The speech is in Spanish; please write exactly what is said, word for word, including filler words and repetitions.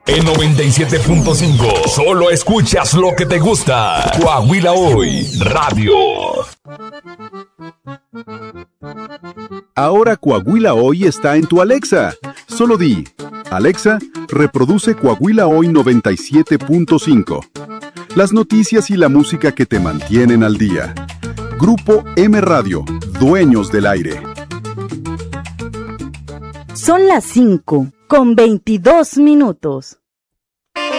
En noventa y siete punto cinco, solo escuchas lo que te gusta. Coahuila Hoy, radio. Ahora Coahuila Hoy está en tu Alexa. Solo di, Alexa, reproduce Coahuila Hoy noventa y siete punto cinco. Las noticias y la música que te mantienen al día. Grupo M Radio, dueños del aire. Son las cinco con veintidós minutos.